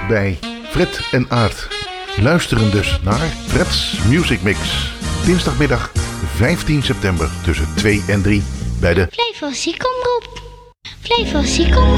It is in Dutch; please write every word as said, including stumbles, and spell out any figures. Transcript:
bij Fred en Aart. Luisteren dus naar Fred's Music Mix. Dinsdagmiddag vijftien september tussen twee en drie bij de Flevo Ziekomroep. Flevo Ziekomroep.